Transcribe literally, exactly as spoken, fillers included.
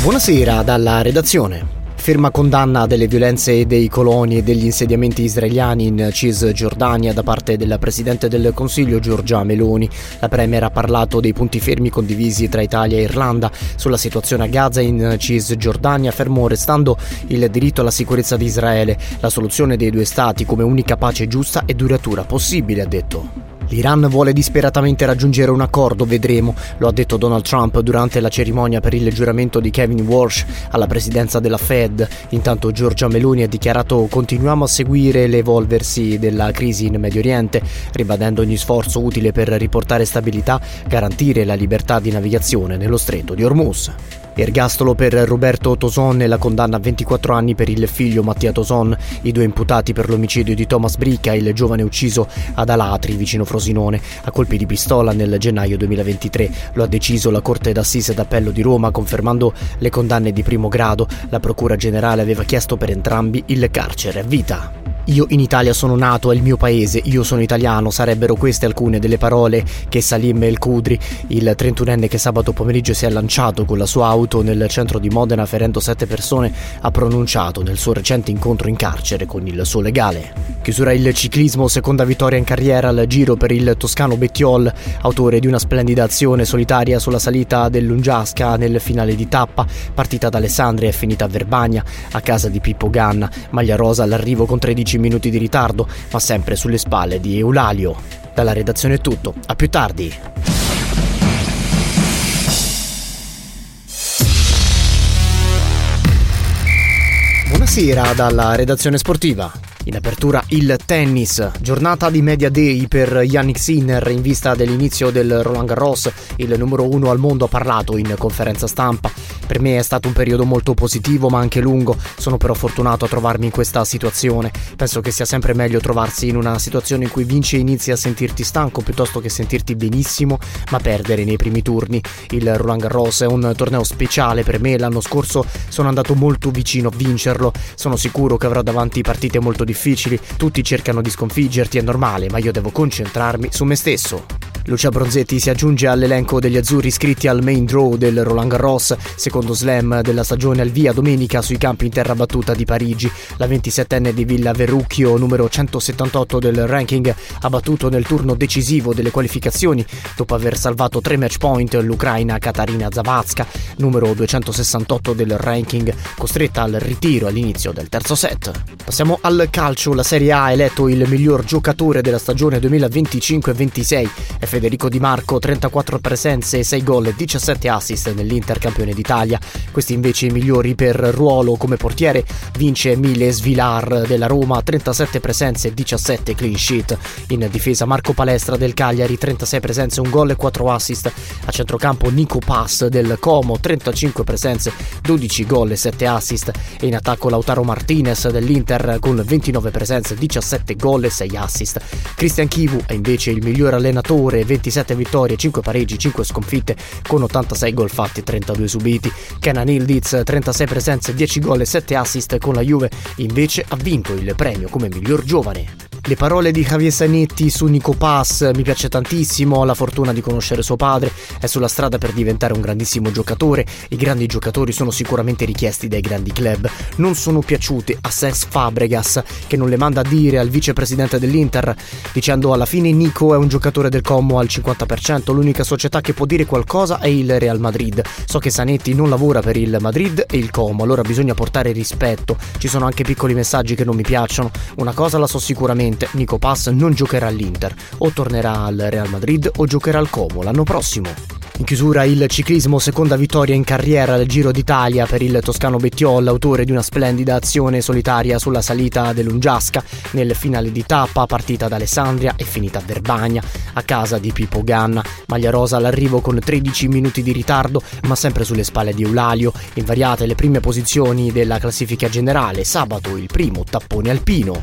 Buonasera dalla redazione. Ferma condanna delle violenze e dei coloni e degli insediamenti israeliani in Cisgiordania da parte della Presidente del Consiglio Giorgia Meloni. La Premier ha parlato dei punti fermi condivisi tra Italia e Irlanda sulla situazione a Gaza e in Cisgiordania, fermo restando il diritto alla sicurezza di Israele, la soluzione dei due stati come unica pace giusta e duratura possibile, ha detto. L'Iran vuole disperatamente raggiungere un accordo, vedremo, lo ha detto Donald Trump durante la cerimonia per il giuramento di Kevin Walsh alla presidenza della Fed. Intanto Giorgia Meloni ha dichiarato: continuiamo a seguire l'evolversi della crisi in Medio Oriente, ribadendo ogni sforzo utile per riportare stabilità, garantire la libertà di navigazione nello stretto di Hormuz. Ergastolo per Roberto Toson e la condanna a ventiquattro anni per il figlio Mattia Toson, i due imputati per l'omicidio di Thomas Bricca, il giovane ucciso ad Alatri, vicino Frosinone, a colpi di pistola nel gennaio duemilaventitré. Lo ha deciso la Corte d'Assise d'Appello di Roma, confermando le condanne di primo grado. La Procura Generale aveva chiesto per entrambi il carcere a vita. Io in Italia sono nato, è il mio paese, io sono italiano, sarebbero queste alcune delle parole che Salim El Khudri, il trentunenne che sabato pomeriggio si è lanciato con la sua auto nel centro di Modena ferendo sette persone, ha pronunciato nel suo recente incontro in carcere con il suo legale. Chiusura il ciclismo, seconda vittoria in carriera al Giro per il toscano Bettiol, autore di una splendida azione solitaria sulla salita dell'Ungiasca nel finale di tappa, partita da Alessandria e finita a Verbagna, a casa di Pippo Ganna, maglia rosa all'arrivo con tredici minuti di ritardo, ma sempre sulle spalle di Eulalio. Dalla redazione è tutto, a più tardi. Buonasera dalla redazione sportiva. In apertura il tennis, giornata di media day per Jannik Sinner in vista dell'inizio del Roland Garros. Il numero uno al mondo ha parlato in conferenza stampa. Per me è stato un periodo molto positivo ma anche lungo, sono però fortunato a trovarmi in questa situazione. Penso che sia sempre meglio trovarsi in una situazione in cui vinci e inizi a sentirti stanco piuttosto che sentirti benissimo ma perdere nei primi turni. Il Roland Garros è un torneo speciale per me, l'anno scorso sono andato molto vicino a vincerlo, sono sicuro che avrò davanti partite molto difficili, tutti cercano di sconfiggerti, è normale, ma io devo concentrarmi su me stesso. Lucia Bronzetti si aggiunge all'elenco degli azzurri iscritti al main draw del Roland Garros, secondo slam della stagione al via domenica sui campi in terra battuta di Parigi. La ventisettenne di Villa Verrucchio, numero centosettantotto del ranking, ha battuto nel turno decisivo delle qualificazioni dopo aver salvato tre match point l'ucraina Katarina Zavatska, numero duecentosessantotto del ranking, costretta al ritiro all'inizio del terzo set. Passiamo al calcio. La Serie A ha eletto il miglior giocatore della stagione duemilaventicinque ventisei. È Federico Di Marco, trentaquattro presenze, sei gol e diciassette assist nell'Inter campione d'Italia. Questi invece i migliori per ruolo. Come portiere vince Miles Vilar della Roma, trentasette presenze e diciassette clean sheet. In difesa Marco Palestra del Cagliari, trentasei presenze, un gol e quattro assist. A centrocampo Nico Pass del Como, trentacinque presenze, dodici gol e sette assist. E in attacco Lautaro Martinez dell'Inter con ventinove presenze, diciassette gol e sei assist. Christian Chivu è invece il miglior allenatore, ventisette vittorie, cinque pareggi, cinque sconfitte con ottantasei gol fatti e trentadue subiti. Kenan Yildiz, trentasei presenze, dieci gol e sette assist con la Juve, invece ha vinto il premio come miglior giovane. Le parole di Javier Zanetti su Nico Pass: mi piace tantissimo, ho la fortuna di conoscere suo padre, è sulla strada per diventare un grandissimo giocatore, i grandi giocatori sono sicuramente richiesti dai grandi club. Non sono piaciute a Cesc Fabregas, che non le manda a dire al vicepresidente dell'Inter, dicendo alla fine Nico è un giocatore del Como al cinquanta per cento, l'unica società che può dire qualcosa è il Real Madrid. So che Zanetti non lavora per il Madrid e il Como, allora bisogna portare rispetto, ci sono anche piccoli messaggi che non mi piacciono, una cosa la so sicuramente, Nico Pass non giocherà all'Inter, o tornerà al Real Madrid o giocherà al Como l'anno prossimo. In chiusura il ciclismo, seconda vittoria in carriera al Giro d'Italia per il toscano Bettiol, autore di una splendida azione solitaria sulla salita dell'Ungiasca nel finale di tappa, partita da Alessandria e finita a Verbagna, a casa di Pippo Ganna. Maglia rosa all'arrivo con tredici minuti di ritardo, ma sempre sulle spalle di Eulalio. Invariate le prime posizioni della classifica generale, sabato il primo tappone alpino.